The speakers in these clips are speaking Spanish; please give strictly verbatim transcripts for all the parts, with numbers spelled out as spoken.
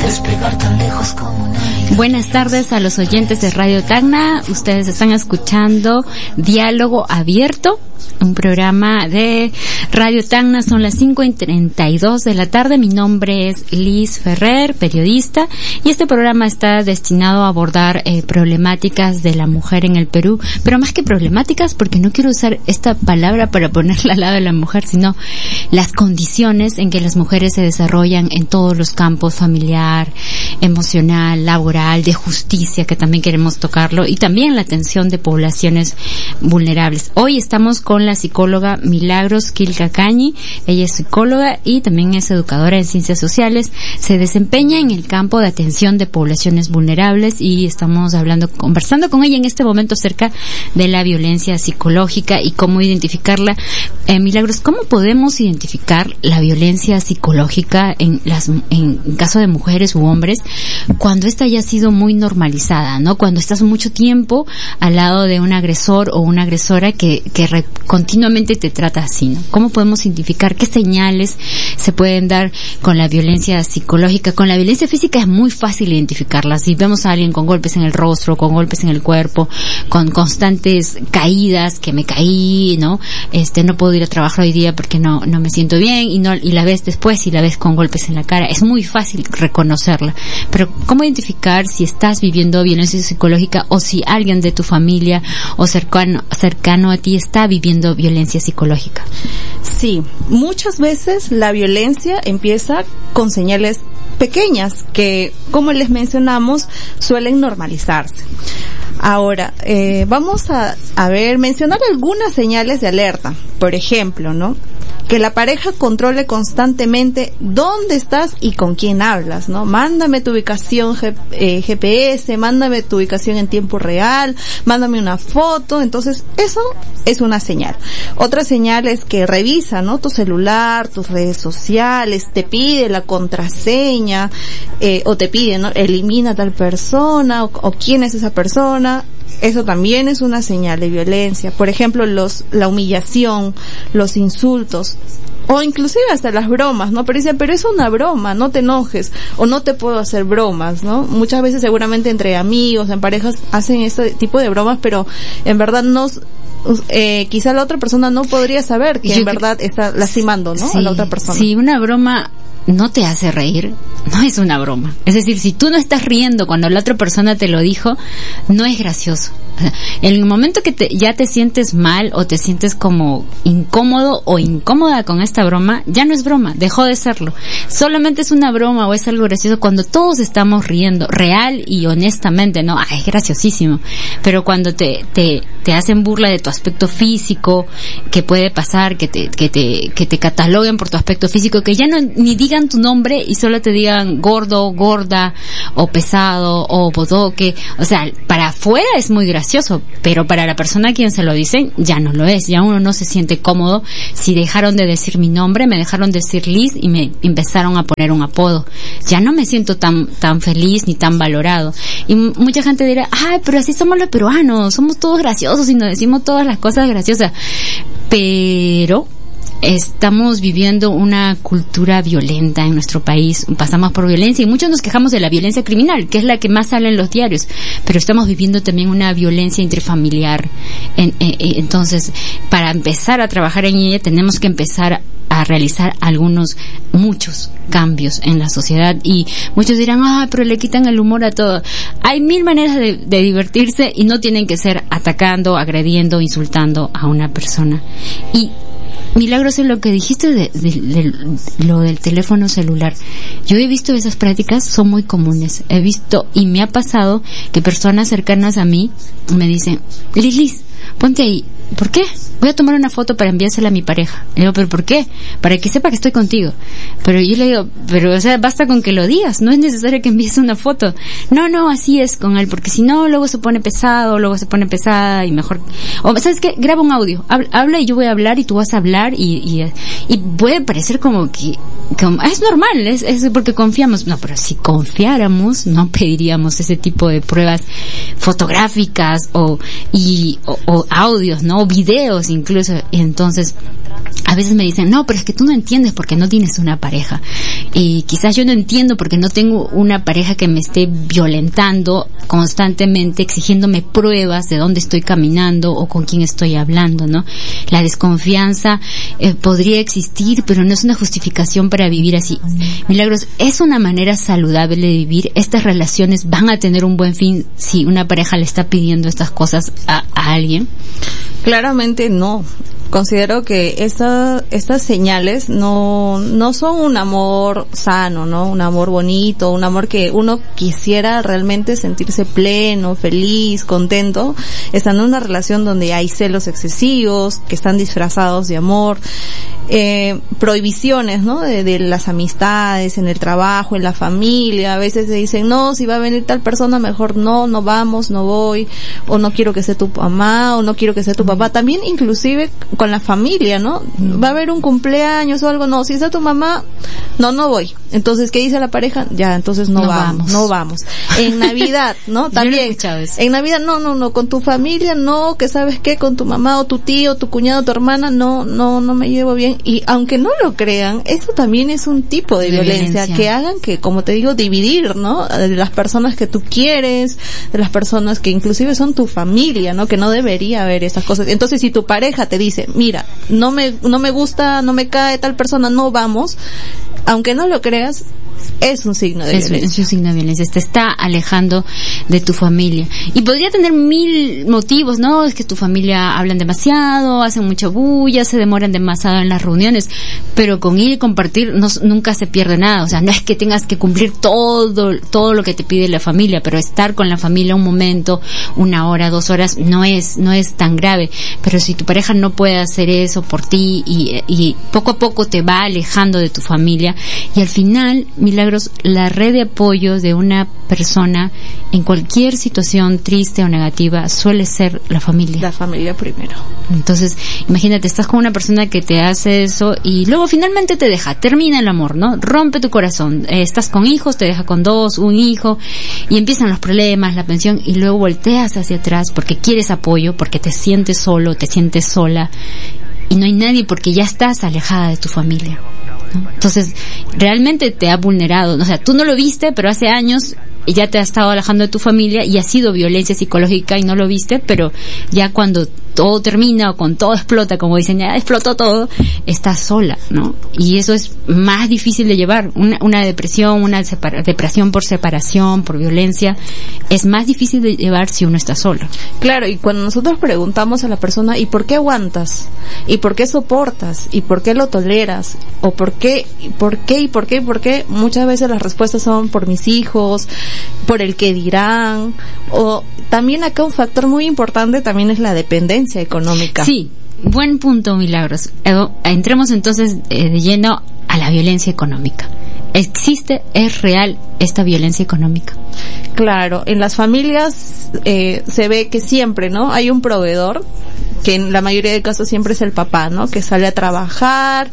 despegar tan lejos como nadie. Buenas tardes a los oyentes de Radio Tacna. Ustedes están escuchando Diálogo Abierto, un programa de Radio Tacna. Son las cinco y treinta y dos de la tarde. Mi nombre es Liz Ferrer, periodista, y este programa está destinado a abordar eh, problemáticas de la mujer en el Perú, pero más que problemáticas, porque no quiero usar esta palabra para ponerla al lado de la mujer, sino las condiciones en que las mujeres se desarrollan en todos los campos: familiar, emocional, laboral, de justicia, que también queremos tocarlo, y también la atención de poblaciones vulnerables. Hoy estamos con la psicóloga Milagros Quilcacañi. Ella es psicóloga y también es educadora en ciencias sociales. Se desempeña en el campo de atención de poblaciones vulnerables y estamos hablando, conversando con ella en este momento acerca de la violencia psicológica y cómo identificarla. Eh, Milagros, ¿cómo podemos identificar la violencia psicológica en las, en caso de mujeres u hombres cuando esta ya ha sido muy normalizada, ¿no? Cuando estás mucho tiempo al lado de un agresor o una agresora que, que re, continuamente te trata así, ¿no? ¿Cómo podemos identificar qué señales se pueden dar con la violencia psicológica? Con la violencia física es muy fácil identificarla. Si vemos a alguien con golpes en el rostro, con golpes en el cuerpo, con constantes caídas, que me caí, ¿no? Este, no puedo ir a trabajar hoy día porque no, no me siento bien, y no, y la ves después y la ves con golpes en la cara. Es muy fácil reconocerla. Pero ¿cómo identificar si estás viviendo violencia psicológica o si alguien de tu familia o cercano, cercano a ti está viviendo violencia psicológica? Sí, muchas veces la violencia empieza con señales pequeñas que, como les mencionamos, suelen normalizarse. Ahora, eh, vamos a, a ver, mencionar algunas señales de alerta. Por ejemplo, ¿no? Que la pareja controle constantemente dónde estás y con quién hablas, ¿no? Mándame tu ubicación G, eh, G P S, mándame tu ubicación en tiempo real, mándame una foto. Entonces, eso es una señal. Otra señal es que revisa, ¿no? Tu celular, tus redes sociales, te pide la contraseña, eh, o te pide, ¿no? Elimina a tal persona, o, o quién es esa persona. Eso también es una señal de violencia. Por ejemplo, los, la humillación, los insultos, o inclusive hasta las bromas, ¿no? Pero dicen, pero es una broma, no te enojes, o no te puedo hacer bromas, ¿no? Muchas veces seguramente entre amigos, en parejas, hacen este tipo de bromas, pero en verdad no, eh, quizá la otra persona no podría saber que Yo en verdad está lastimando, ¿no? Sí, a la otra persona. Sí, una broma no te hace reír, no es una broma. Es decir, si tú no estás riendo cuando la otra persona te lo dijo, no es gracioso. En el momento que te, ya te sientes mal o te sientes como incómodo o incómoda con esta broma, ya no es broma, dejó de serlo. Solamente es una broma o es algo gracioso cuando todos estamos riendo, real y honestamente, ¿no? Ay, es graciosísimo. Pero cuando te, te, te hacen burla de tu aspecto físico, que puede pasar, que te, que te, que te cataloguen por tu aspecto físico, que ya no, ni digan tu nombre y solo te digan gordo, gorda, o pesado, o bodoque. O sea, para afuera es muy gracioso, pero para la persona a quien se lo dicen ya no lo es. Ya uno no se siente cómodo. Si dejaron de decir mi nombre, me dejaron de decir Liz y me empezaron a poner un apodo, ya no me siento tan tan feliz ni tan valorado. Y m- mucha gente dirá, ay, pero así somos los peruanos, somos todos graciosos y nos decimos todas las cosas graciosas. Pero estamos viviendo una cultura violenta en nuestro país, pasamos por violencia y muchos nos quejamos de la violencia criminal, que es la que más sale en los diarios, pero estamos viviendo también una violencia intrafamiliar. En, en, entonces, para empezar a trabajar en ella tenemos que empezar a realizar algunos, muchos cambios en la sociedad. Y muchos dirán, ah, pero le quitan el humor a todo. Hay mil maneras de, de divertirse y no tienen que ser atacando, agrediendo, insultando a una persona. Y Milagros, en lo que dijiste de, de, de, de lo del teléfono celular, yo he visto esas prácticas, son muy comunes. He visto y me ha pasado que personas cercanas a mí me dicen, Liz, Liz, ponte ahí. ¿Por qué? Voy a tomar una foto para enviársela a mi pareja. Le digo, ¿pero por qué? Para que sepa que estoy contigo. Pero yo le digo, pero o sea, basta con que lo digas, no es necesario que envíes una foto. No, no, así es con él, porque si no, luego se pone pesado, luego se pone pesada y mejor... O, ¿sabes qué? Graba un audio, habla, habla y yo voy a hablar y tú vas a hablar y, y, y puede parecer como que... Como, es normal, es, es porque confiamos. No, pero si confiáramos, no pediríamos ese tipo de pruebas fotográficas o, y, o, o audios, ¿no? ¿no? Videos incluso. Y entonces, a veces me dicen, no, pero es que tú no entiendes porque no tienes una pareja. Y quizás yo no entiendo porque no tengo una pareja que me esté violentando constantemente, exigiéndome pruebas de dónde estoy caminando o con quién estoy hablando, ¿no? La desconfianza eh, podría existir, pero no es una justificación para vivir así. Milagros, es una manera saludable de vivir. Estas relaciones van a tener un buen fin si una pareja le está pidiendo estas cosas a, a alguien. Claramente no. Considero que esta, estas señales no, no son un amor sano, ¿no? Un amor bonito, un amor que uno quisiera realmente sentirse pleno, feliz, contento, estando en una relación donde hay celos excesivos, que están disfrazados de amor, eh, prohibiciones, ¿no? De, de las amistades, en el trabajo, en la familia. A veces se dicen, no, si va a venir tal persona, mejor no, no vamos, no voy, o no quiero que sea tu mamá, o no quiero que sea tu papá. También inclusive con la familia, ¿no? Va a haber un cumpleaños o algo, no, si está tu mamá, no, no voy. Entonces, ¿qué dice la pareja? Ya, entonces no, no vamos, vamos, no vamos. En Navidad, ¿no? También, en Navidad, no, no, no, con tu familia, no, que sabes qué, con tu mamá o tu tío, tu cuñado, tu hermana, no, no, no me llevo bien. Y aunque no lo crean, eso también es un tipo de, de violencia, violencia, que hagan que, como te digo, dividir, ¿no? De las personas que tú quieres, de las personas que inclusive son tu familia, ¿no? Que no debería haber esas cosas. Entonces, si tu pareja te dice, mira, no me, no me gusta, no me cae tal persona, no vamos, aunque no lo creas, es un signo de es, violencia. Es un signo de violencia, te está alejando de tu familia. Y podría tener mil motivos, ¿no? Es que tu familia hablan demasiado, hacen mucha bulla, se demoran demasiado en las reuniones, pero con ir y compartir no, nunca se pierde nada. O sea, no es que tengas que cumplir todo, todo lo que te pide la familia, pero estar con la familia un momento, una hora, dos horas, no es, no es tan grave. Pero si tu pareja no puede hacer eso por ti y, y poco a poco te va alejando de tu familia, y al final, Milagros, la red de apoyo de una persona en cualquier situación triste o negativa suele ser la familia. La familia primero. Entonces, imagínate, estás con una persona que te hace eso y luego finalmente te deja, termina el amor, ¿no? Rompe tu corazón. Eh, estás con hijos, te deja con dos, un hijo, y empiezan los problemas, la pensión, y luego volteas hacia atrás porque quieres apoyo, porque te sientes solo, te sientes sola, y no hay nadie porque ya estás alejada de tu familia, ¿no? Entonces, realmente te ha vulnerado. O sea, tú no lo viste, pero hace años ya te has estado alejando de tu familia y ha sido violencia psicológica y no lo viste, pero ya cuando todo termina o cuando todo explota, como dicen, ya explotó todo, estás sola, ¿no? Y eso es más difícil de llevar. Una, una depresión, una separa- depresión por separación, por violencia, es más difícil de llevar si uno está solo. Claro, y cuando nosotros preguntamos a la persona, ¿y por qué aguantas? ¿Y por qué soportas? ¿Y por qué lo toleras? ¿O por qué? ¿Y por qué? ¿Y por qué? ¿Y por qué? Muchas veces las respuestas son por mis hijos, por el que dirán, o también acá un factor muy importante también es la dependencia económica. Sí, buen punto, Milagros. Entremos entonces eh, de lleno a la violencia económica. ¿Existe, es real esta violencia económica? Claro, en las familias eh, se ve que siempre, ¿no? Hay un proveedor, que en la mayoría de casos siempre es el papá, ¿no? Que sale a trabajar,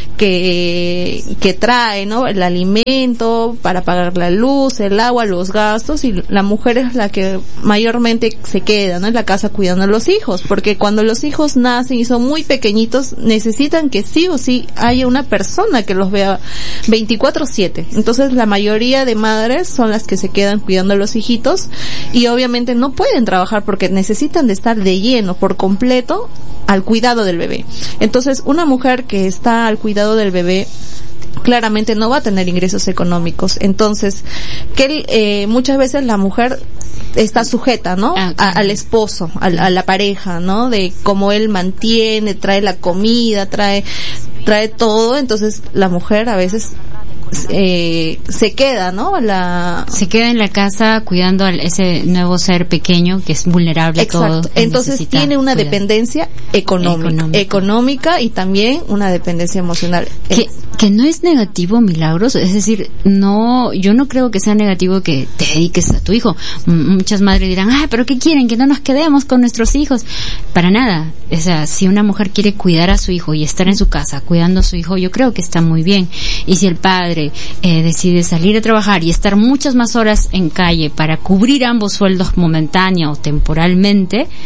que que trae, ¿no? El alimento para pagar la luz, el agua, los gastos, y la mujer es la que mayormente se queda, ¿no? En la casa cuidando a los hijos, porque cuando los hijos nacen y son muy pequeñitos, necesitan que sí o sí haya una persona que los vea veinticuatro siete. Entonces la mayoría de madres son las que se quedan cuidando a los hijitos y obviamente no pueden trabajar porque necesitan de estar de lleno, por completo, al cuidado del bebé. Entonces, una mujer que está al cuidado del bebé claramente no va a tener ingresos económicos. Entonces, que eh, muchas veces la mujer está sujeta, ¿no? A, al esposo, a, a la pareja, ¿no? De cómo él mantiene, trae la comida, trae trae todo. Entonces, la mujer a veces Eh, se queda, ¿no? La... Se queda en la casa cuidando a ese nuevo ser pequeño que es vulnerable. Exacto. a todo. Entonces tiene una cuidado. dependencia económica, económica, económica y también una dependencia emocional. Que, que no es negativo, Milagros, es decir, no, yo no creo que sea negativo que te dediques a tu hijo. M- muchas madres dirán, ah, pero ¿qué quieren? Que no nos quedemos con nuestros hijos. Para nada. O sea, si una mujer quiere cuidar a su hijo y estar en su casa cuidando a su hijo, yo creo que está muy bien. Y si el padre Eh, decide salir a trabajar y estar muchas más horas en calle para cubrir ambos sueldos momentánea o temporalmente,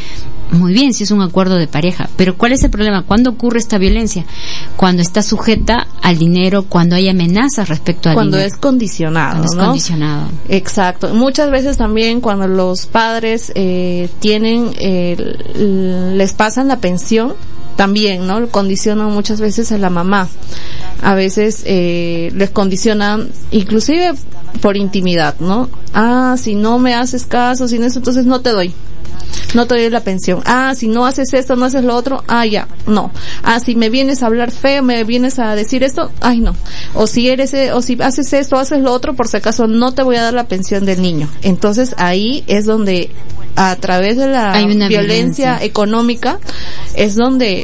muy bien si es un acuerdo de pareja, pero ¿cuál es el problema? ¿Cuándo ocurre esta violencia? Cuando está sujeta al dinero, cuando hay amenazas respecto al cuando dinero. Es condicionado, cuando es ¿no? condicionado. Exacto. Muchas veces también cuando los padres eh, tienen, eh, les pasan la pensión, también, ¿no? Condicionan muchas veces a la mamá. A veces eh, les condicionan, inclusive por intimidad, ¿no? Ah, si no me haces caso, sin eso, entonces no te doy. No te doy la pensión. Ah, si no haces esto, no haces lo otro, ah, ya, no. Ah, si me vienes a hablar feo, me vienes a decir esto, ay, no. O si eres, o si haces esto, haces lo otro, por si acaso no te voy a dar la pensión del niño. Entonces ahí es donde, a través de la violencia, violencia económica, es donde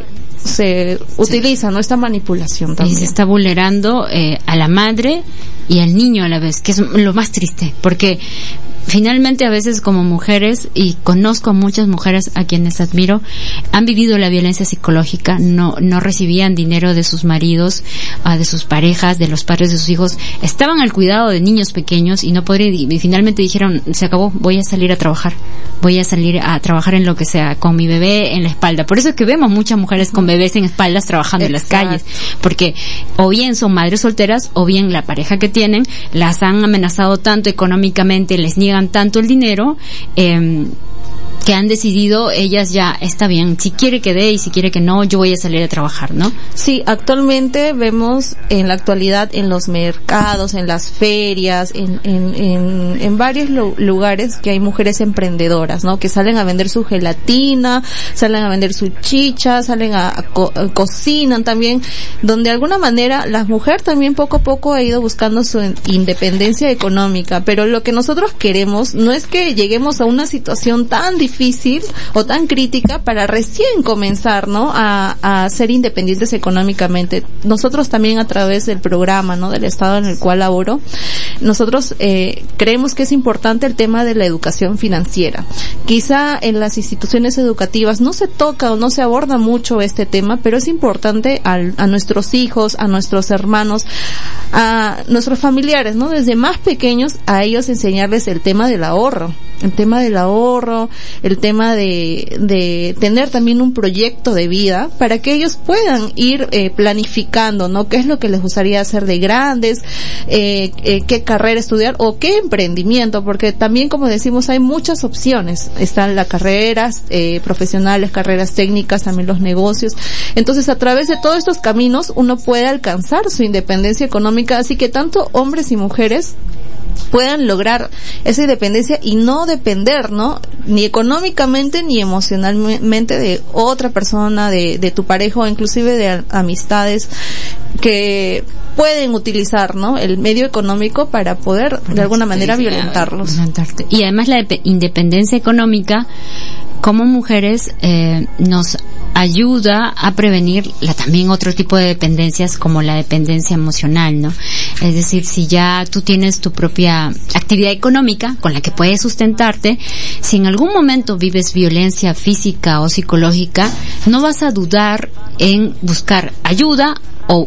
se utiliza, sí, ¿no? Esta manipulación también. Y se está vulnerando eh, a la madre y al niño a la vez, que es lo más triste, porque finalmente a veces como mujeres, y conozco a muchas mujeres a quienes admiro, han vivido la violencia psicológica, no no recibían dinero de sus maridos, uh, de sus parejas, de los padres de sus hijos, estaban al cuidado de niños pequeños y no podrían, y finalmente dijeron, se acabó, voy a salir a trabajar, voy a salir a trabajar en lo que sea, con mi bebé en la espalda. Por eso es que vemos muchas mujeres con bebés en espaldas trabajando, exacto, en las calles, porque o bien son madres solteras, o bien la pareja que tienen las han amenazado tanto económicamente, les niegan tanto el dinero, eh, que han decidido ellas, ya está bien, si quiere que dé y si quiere que no, yo voy a salir a trabajar, ¿no? Sí, actualmente vemos en la actualidad en los mercados, en las ferias, en en en, en varios lo, lugares que hay mujeres emprendedoras, ¿no? Que salen a vender su gelatina, salen a vender su chicha, salen a, a, co, a cocinan también, donde de alguna manera la mujer también poco a poco ha ido buscando su independencia económica, pero lo que nosotros queremos no es que lleguemos a una situación tan difícil difícil o tan crítica para recién comenzar, ¿no? A, a ser independientes económicamente. Nosotros también a través del programa, ¿no? Del estado en el cual laboro, nosotros eh, creemos que es importante el tema de la educación financiera. Quizá en las instituciones educativas no se toca o no se aborda mucho este tema, pero es importante al, a nuestros hijos, a nuestros hermanos, a nuestros familiares, ¿no? Desde más pequeños a ellos enseñarles el tema del ahorro. El tema del ahorro, el tema de, de tener también un proyecto de vida para que ellos puedan ir eh, planificando, ¿no? ¿Qué es lo que les gustaría hacer de grandes? Eh, eh, ¿Qué carrera estudiar? ¿O qué emprendimiento? Porque también, como decimos, hay muchas opciones. Están las carreras eh, profesionales, carreras técnicas, también los negocios. Entonces, a través de todos estos caminos, uno puede alcanzar su independencia económica. Así que tanto hombres y mujeres puedan lograr esa independencia y no depender, ¿no? Ni económicamente ni emocionalmente de otra persona, de, de tu pareja o inclusive de amistades que pueden utilizar, ¿no? El medio económico para poder de alguna manera violentarlos. Y además la independencia económica como mujeres eh, nos ayuda a prevenir la, también otro tipo de dependencias como la dependencia emocional, ¿no? Es decir, si ya tú tienes tu propia actividad económica con la que puedes sustentarte, si en algún momento vives violencia física o psicológica, no vas a dudar en buscar ayuda o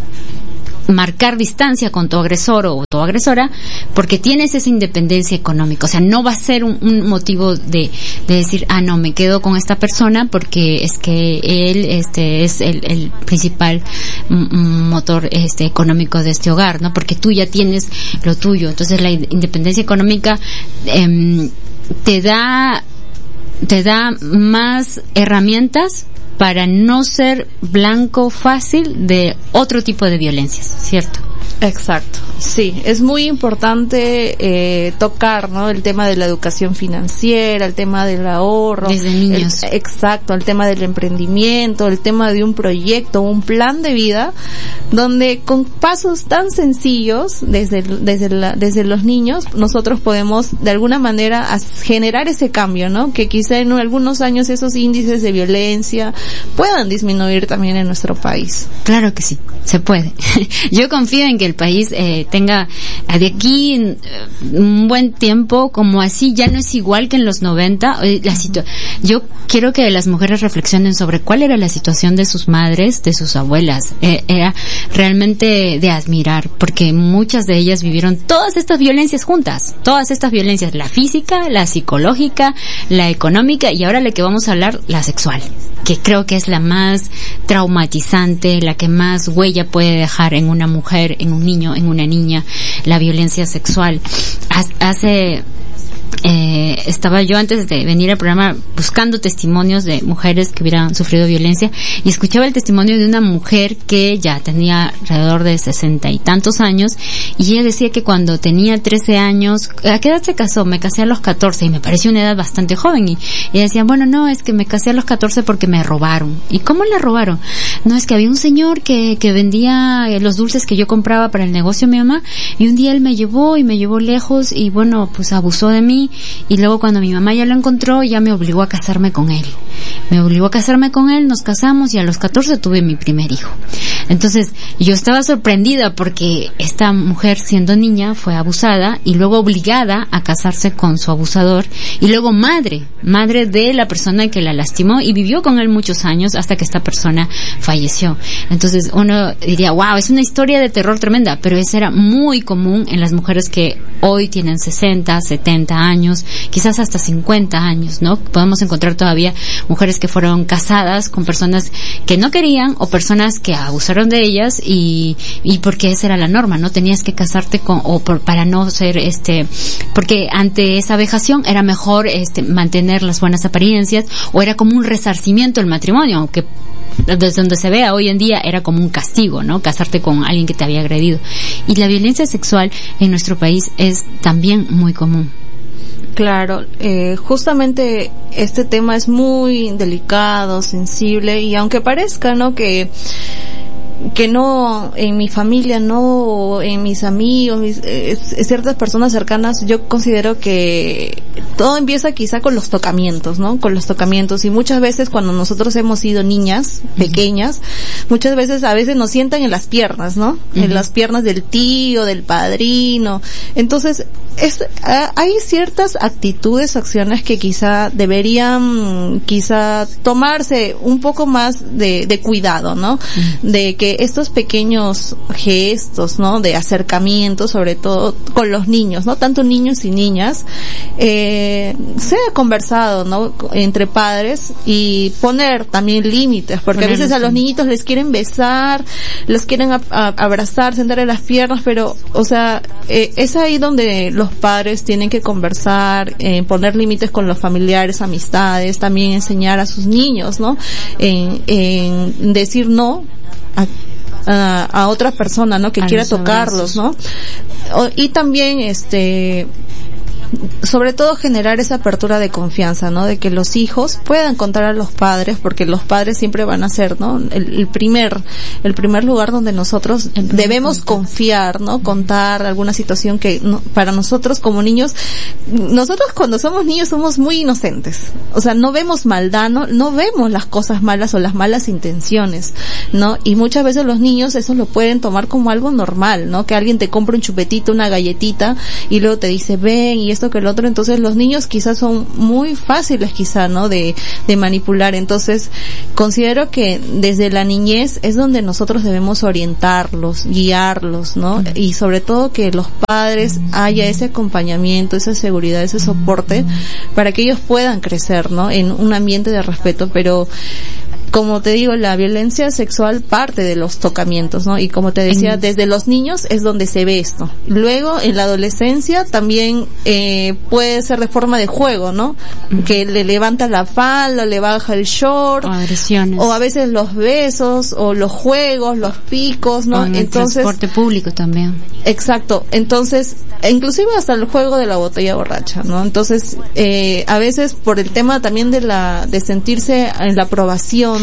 marcar distancia con tu agresor o tu agresora porque tienes esa independencia económica. O sea, no va a ser un, un motivo de, de decir, ah, no, me quedo con esta persona porque es que él este es el, el principal m- motor este económico de este hogar, ¿no? Porque tú ya tienes lo tuyo. Entonces la independencia económica eh, te da te da más herramientas para no ser blanco fácil de otro tipo de violencias, ¿cierto? Exacto, sí, es muy importante eh, tocar, ¿no? El tema de la educación financiera, el tema del ahorro, desde niños. El, exacto, el tema del emprendimiento, el tema de un proyecto, un plan de vida, donde con pasos tan sencillos desde desde la, desde los niños nosotros podemos de alguna manera as, generar ese cambio, ¿no? Que quizá en algunos años esos índices de violencia puedan disminuir también en nuestro país. Claro que sí, se puede. Yo confío en que que el país eh, tenga de aquí eh, un buen tiempo como así, ya no es igual que en los noventa. Eh, la situ- yo quiero que las mujeres reflexionen sobre cuál era la situación de sus madres, de sus abuelas. Eh, era realmente de admirar, porque muchas de ellas vivieron todas estas violencias juntas, todas estas violencias, la física, la psicológica, la económica y ahora la que vamos a hablar, la sexual, que creo que es la más traumatizante, la que más huella puede dejar en una mujer, en un niño, en una niña, la violencia sexual. Hace Eh, estaba yo antes de venir al programa buscando testimonios de mujeres que hubieran sufrido violencia y escuchaba el testimonio de una mujer que ya tenía alrededor de sesenta y tantos años y ella decía que cuando tenía trece años, ¿a qué edad se casó? Me casé a los catorce y me pareció una edad bastante joven y ella decía, bueno, no, es que me casé a los catorce porque me robaron. ¿Y cómo le robaron? No, es que había un señor que, que vendía los dulces que yo compraba para el negocio de mi mamá y un día él me llevó y me llevó lejos y bueno, pues abusó de mí. Y luego cuando mi mamá ya lo encontró, ya me obligó a casarme con él. Me obligó a casarme con él, nos casamos y a los catorce tuve mi primer hijo. Entonces, yo estaba sorprendida porque esta mujer siendo niña fue abusada y luego obligada a casarse con su abusador y luego madre, madre de la persona que la lastimó y vivió con él muchos años hasta que esta persona falleció. Entonces, uno diría, wow, es una historia de terror tremenda, pero eso era muy común en las mujeres que hoy tienen sesenta, setenta años, quizás hasta cincuenta años, ¿no? Podemos encontrar todavía mujeres que fueron casadas con personas que no querían o personas que abusaron de ellas y, y porque esa era la norma, ¿no? Tenías que casarte con, o por, para no ser, este, porque ante esa vejación era mejor, este, mantener las buenas apariencias o era como un resarcimiento el matrimonio, aunque desde donde se vea hoy en día era como un castigo, ¿no? Casarte con alguien que te había agredido. Y la violencia sexual en nuestro país es también muy común. Claro, eh, justamente este tema es muy delicado, sensible y aunque parezca, ¿no? que que no en mi familia, no en mis amigos, mis, eh, ciertas personas cercanas, yo considero que todo empieza quizá con los tocamientos, ¿no? Con los tocamientos y muchas veces cuando nosotros hemos sido niñas, pequeñas, uh-huh. muchas veces a veces nos sientan en las piernas, ¿no? Uh-huh. En las piernas del tío, del padrino. Entonces, es, uh, hay ciertas actitudes, acciones que quizá deberían, quizá tomarse un poco más de, de cuidado, ¿no? Uh-huh. De que estos pequeños gestos, ¿no? De acercamiento, sobre todo con los niños, ¿no? Tanto niños y niñas, eh, sea conversado, ¿no? Entre padres y poner también límites, porque Ponerlos, a veces a los niñitos les quieren besar, los quieren a, a, abrazar, sentar en las piernas, pero, o sea, eh, es ahí donde los padres tienen que conversar, eh, poner límites con los familiares, amistades, también enseñar a sus niños, ¿no? En, en decir no a, a, a otra persona, ¿no? Que a quiera tocarlos, ¿no? O, y también, este, sobre todo generar esa apertura de confianza, ¿no? De que los hijos puedan contar a los padres, porque los padres siempre van a ser, ¿no? El, el primer, el primer lugar donde nosotros debemos confiar, ¿no? Contar alguna situación que no, para nosotros como niños, nosotros cuando somos niños somos muy inocentes, o sea, no vemos maldad, no, no vemos las cosas malas o las malas intenciones, ¿no? Y muchas veces los niños eso lo pueden tomar como algo normal, ¿no? Que alguien te compra un chupetito, una galletita y luego te dice ven y esto que el otro, entonces los niños quizás son muy fáciles quizá, ¿no? De, de manipular, entonces considero que desde la niñez es donde nosotros debemos orientarlos, guiarlos, ¿no? Uh-huh. Y sobre todo que los padres haya ese acompañamiento, esa seguridad, ese soporte para que ellos puedan crecer, ¿no? En un ambiente de respeto, pero como te digo, la violencia sexual parte de los tocamientos, ¿no? Y como te decía, desde los niños es donde se ve esto. Luego, en la adolescencia también eh, puede ser de forma de juego, ¿no? Uh-huh. Que le levanta la falda, le baja el short. O agresiones. O a veces los besos, o los juegos, los picos, ¿no? O en el Entonces, transporte público también. Exacto. Entonces, inclusive hasta el juego de la botella borracha, ¿no? Entonces, eh, a veces por el tema también de la, de sentirse en la aprobación,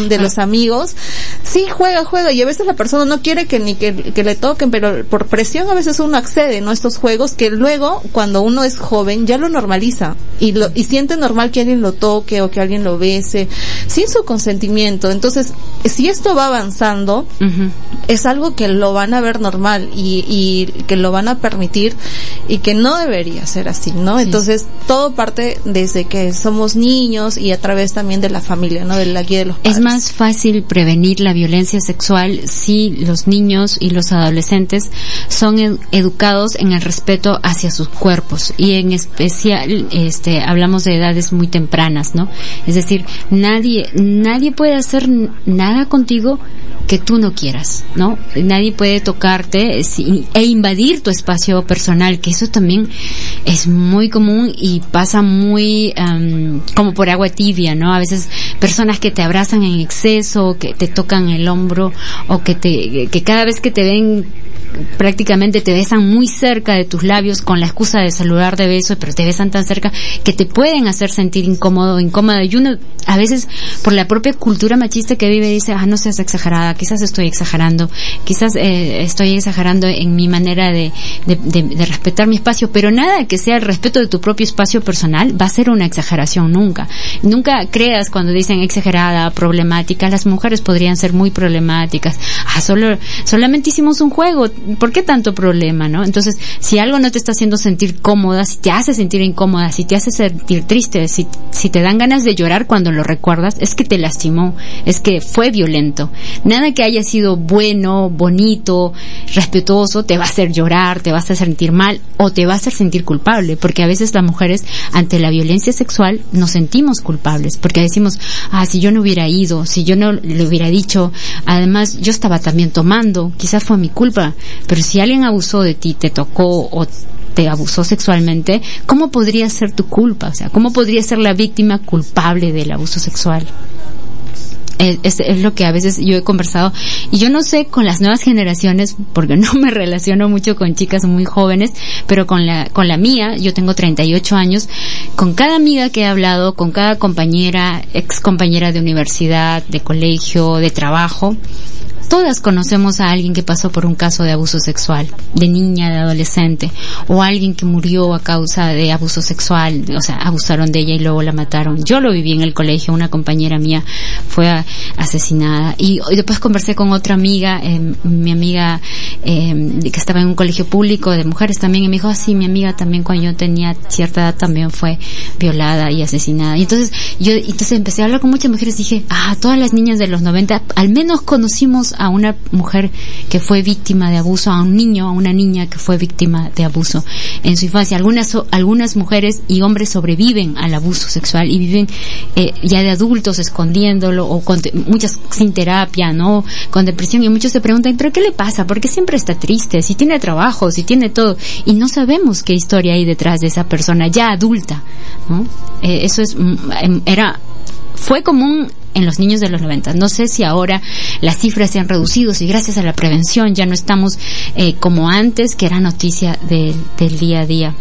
de los amigos, sí, juega, juega, y a veces la persona no quiere que ni que, que le toquen, pero por presión a veces uno accede, ¿no? A estos juegos que luego, cuando uno es joven, ya lo normaliza, y lo, y siente normal que alguien lo toque o que alguien lo bese, sin su consentimiento. Entonces, si esto va avanzando, uh-huh. es algo que lo van a ver normal, y, y que lo van a permitir, y que no debería ser así, ¿no? Sí. Entonces, todo parte desde que somos niños y a través también de la familia, ¿no? De la guía de los padres. Es más fácil prevenir la violencia sexual si los niños y los adolescentes son ed- educados en el respeto hacia sus cuerpos, y en especial, este, hablamos de edades muy tempranas, ¿no? Es decir, nadie, nadie puede hacer nada contigo que tú no quieras, ¿no? Nadie puede tocarte e invadir tu espacio personal, que eso también es muy común y pasa muy um, como por agua tibia, ¿no? A veces personas que te abrazan en exceso, que te tocan el hombro, o que te, que cada vez que te ven prácticamente te besan muy cerca de tus labios con la excusa de saludar de beso, pero te besan tan cerca que te pueden hacer sentir incómodo, incómoda, y uno a veces por la propia cultura machista que vive dice, ah, no seas exagerada, quizás estoy exagerando, quizás eh, estoy exagerando en mi manera de, de, de, de respetar mi espacio, pero nada que sea el respeto de tu propio espacio personal va a ser una exageración, nunca. Nunca creas cuando dicen exagerada, problemática, las mujeres podrían ser muy problemáticas, ah, solo, solamente hicimos un juego, ¿por qué tanto problema, no? Entonces, si algo no te está haciendo sentir cómoda, si te hace sentir incómoda, si te hace sentir triste, si, si te dan ganas de llorar cuando lo recuerdas, es que te lastimó, es que fue violento. Nada que haya sido bueno, bonito, respetuoso, te va a hacer llorar, te va a hacer sentir mal, o te va a hacer sentir culpable, porque a veces las mujeres, ante la violencia sexual, nos sentimos culpables, porque decimos, ah, si yo no hubiera ido, si yo no le hubiera dicho, además, yo estaba también tomando, quizás fue mi culpa. Pero si alguien abusó de ti, te tocó o te abusó sexualmente, ¿cómo podría ser tu culpa? O sea, ¿cómo podría ser la víctima culpable del abuso sexual? Es, es, es lo que a veces yo he conversado, y yo no sé con las nuevas generaciones, porque no me relaciono mucho con chicas muy jóvenes, pero con la con la mía, yo tengo treinta y ocho años, con cada amiga que he hablado, con cada compañera, ex compañera de universidad, de colegio, de trabajo, todas conocemos a alguien que pasó por un caso de abuso sexual, de niña, de adolescente, o alguien que murió a causa de abuso sexual, o sea, abusaron de ella y luego la mataron. Yo lo viví en el colegio, una compañera mía fue a, asesinada, y, y después conversé con otra amiga, eh, mi amiga eh, que estaba en un colegio público de mujeres también, y me dijo, ah, sí, mi amiga también cuando yo tenía cierta edad también fue violada y asesinada. Y entonces yo entonces empecé a hablar con muchas mujeres y dije, ah, todas las niñas de los noventa al menos conocimos a una mujer que fue víctima de abuso, a un niño, a una niña que fue víctima de abuso en su infancia. Algunas algunas mujeres y hombres sobreviven al abuso sexual y viven eh, ya de adultos escondiéndolo, o con, muchas sin terapia, ¿no? Con depresión, y muchos se preguntan, ¿pero qué le pasa? ¿Por qué siempre está triste? Si tiene trabajo, si tiene todo, y no sabemos qué historia hay detrás de esa persona ya adulta, ¿no? Eh, eso es, era, fue común en los niños de los noventa. No sé si ahora las cifras se han reducido, si gracias a la prevención ya no estamos eh, como antes, que era noticia de, del día a día.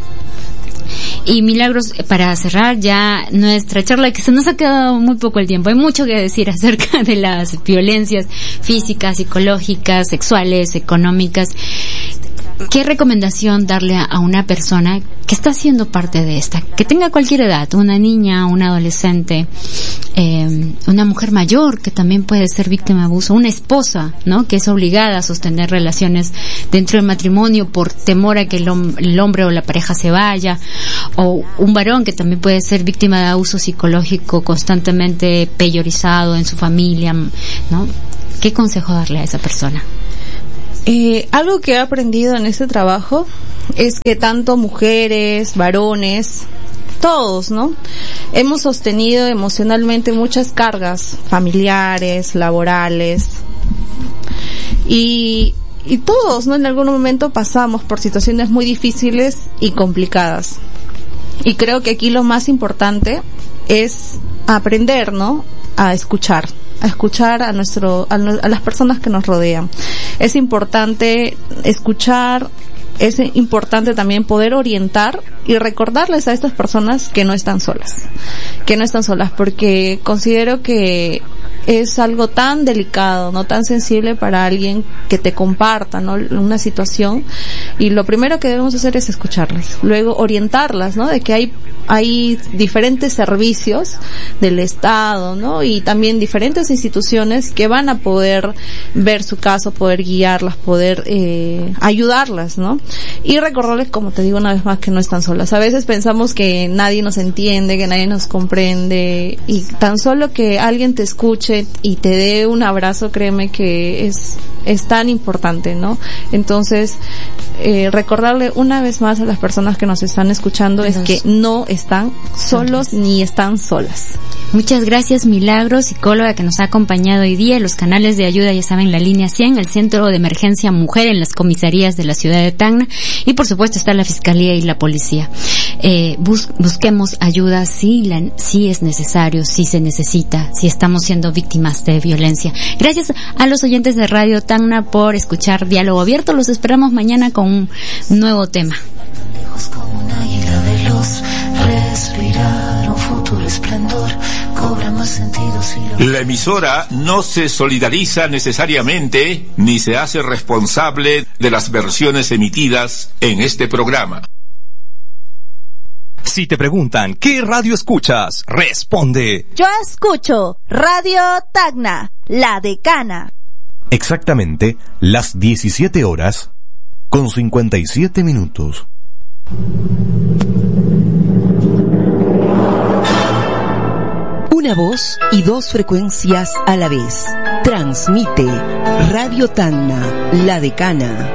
Y Milagros, para cerrar ya nuestra charla, que se nos ha quedado muy poco el tiempo, hay mucho que decir acerca de las violencias físicas, psicológicas, sexuales, económicas. ¿Qué recomendación darle a, a una persona que está siendo parte de esta, que tenga cualquier edad, una niña, un adolescente, eh, una mujer mayor que también puede ser víctima de abuso, una esposa, ¿no?, que es obligada a sostener relaciones dentro del matrimonio por temor a que el, hom- el hombre o la pareja se vaya, o un varón que también puede ser víctima de abuso psicológico constantemente peyorizado en su familia, ¿no? ¿Qué consejo darle a esa persona? Eh, algo que he aprendido en este trabajo es que tanto mujeres, varones, todos, ¿no?, hemos sostenido emocionalmente muchas cargas familiares, laborales, y, y todos, ¿no?, en algún momento pasamos por situaciones muy difíciles y complicadas. Y creo que aquí lo más importante es aprender, ¿no?, a escuchar. a escuchar a nuestro, a, a las personas que nos rodean. Es importante escuchar, es importante también poder orientar y recordarles a estas personas que no están solas, que no están solas, porque considero que es algo tan delicado, no tan sensible para alguien que te comparta, ¿no? Una situación, y lo primero que debemos hacer es escucharlas, luego orientarlas, ¿no? De que hay hay diferentes servicios del Estado, ¿no? Y también diferentes instituciones que van a poder ver su caso, poder guiarlas, poder eh, ayudarlas, ¿no? Y recordarles, como te digo una vez más, que no están solas. A veces pensamos que nadie nos entiende, que nadie nos comprende, y tan solo que alguien te escuche y te dé un abrazo, créeme que es es tan importante, ¿no? Entonces, eh, recordarle una vez más a las personas que nos están escuchando es que no están solos ni están solas. Muchas gracias, Milagros, psicóloga que nos ha acompañado hoy día. Los canales de ayuda, ya saben, la línea cien, el Centro de Emergencia Mujer en las comisarías de la ciudad de Tacna, y por supuesto está la Fiscalía y la Policía. Eh, bus, busquemos ayuda si, la, si es necesario, si se necesita, si estamos siendo víctimas de violencia. Gracias a los oyentes de Radio Tacna por escuchar Diálogo Abierto. Los esperamos mañana con un nuevo tema. Como un águila veloz, respirar un futuro esplendor, cobra más sentido si lo... La emisora no se solidariza necesariamente ni se hace responsable de las versiones emitidas en este programa. Si te preguntan ¿qué radio escuchas?, responde: yo escucho Radio Tacna, La Decana. Exactamente las diecisiete horas con cincuenta y siete minutos. Una voz y dos frecuencias a la vez. Transmite Radio Tacna, La Decana.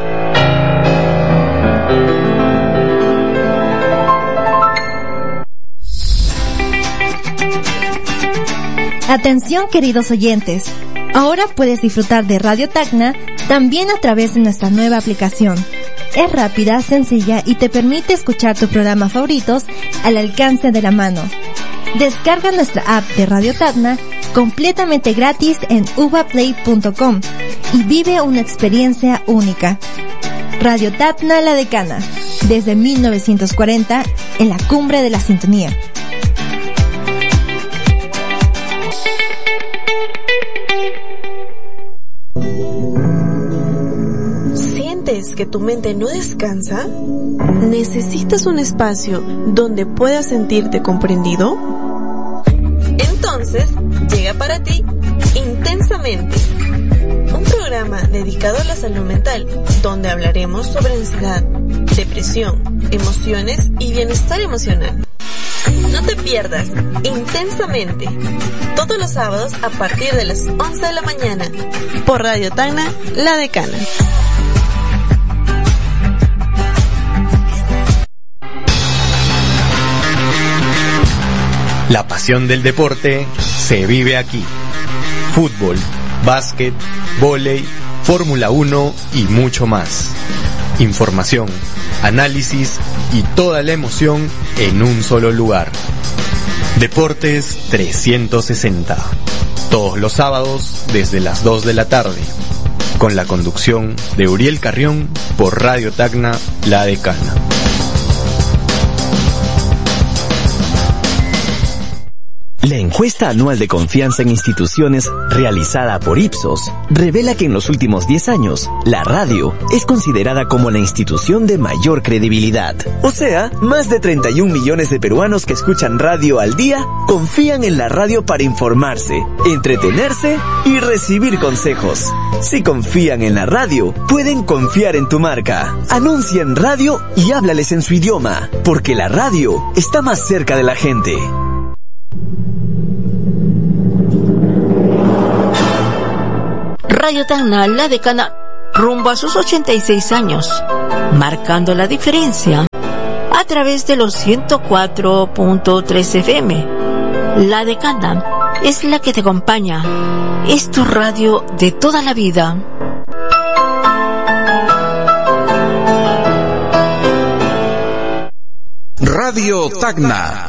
Atención, queridos oyentes. Ahora puedes disfrutar de Radio Tacna también a través de nuestra nueva aplicación. Es rápida, sencilla y te permite escuchar tus programas favoritos al alcance de la mano. Descarga nuestra app de Radio Tacna completamente gratis en uva play punto com y vive una experiencia única. Radio Tacna, La Decana, desde mil novecientos cuarenta en la cumbre de la sintonía. ¿Sientes que tu mente no descansa? ¿Necesitas un espacio donde puedas sentirte comprendido? Entonces, llega para ti Intensamente, un programa dedicado a la salud mental, donde hablaremos sobre ansiedad, depresión, emociones y bienestar emocional. No te pierdas Intensamente, todos los sábados a partir de las once de la mañana, por Radio Tacna, La Decana. La pasión del deporte se vive aquí. Fútbol, básquet, vóley, Fórmula uno y mucho más. Información, análisis y toda la emoción en un solo lugar. Deportes trescientos sesenta. Todos los sábados desde las dos de la tarde. Con la conducción de Uriel Carrión por Radio Tacna, La Decana. La encuesta anual de confianza en instituciones realizada por Ipsos revela que en los últimos diez años, la radio es considerada como la institución de mayor credibilidad. O sea, más de treinta y un millones de peruanos que escuchan radio al día confían en la radio para informarse, entretenerse y recibir consejos. Si confían en la radio, pueden confiar en tu marca. Anuncia en radio y háblales en su idioma, porque la radio está más cerca de la gente. Radio Tacna, La Decana, rumbo a sus ochenta y seis años, marcando la diferencia a través de los ciento cuatro punto tres F M. La Decana es la que te acompaña, es tu radio de toda la vida. Radio Tacna.